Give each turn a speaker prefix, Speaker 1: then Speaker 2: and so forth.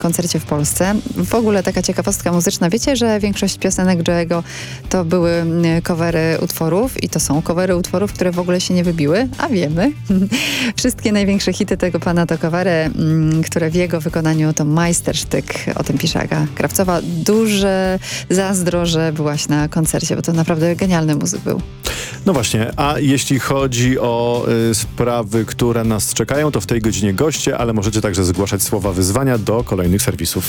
Speaker 1: koncercie w Polsce. W ogóle taka ciekawostka muzyczna. Wiecie, że większość piosenek Joe'ego to były covery utworów i to są covery utworów, które w ogóle się nie wybiły, a wiemy. Wszystkie największe hity tego pana to covery, które w jego wykonaniu to majstersztyk. O tym pisze Aga Krawcowa. Duże zazdro, że byłaś na koncercie, bo to naprawdę genialny muzyk był.
Speaker 2: No właśnie, a jeśli chodzi o sprawy, które nas czekają, to w tej godzinie goście, ale możecie także zgłaszać słowa wyzwania do kolejnych serwisów.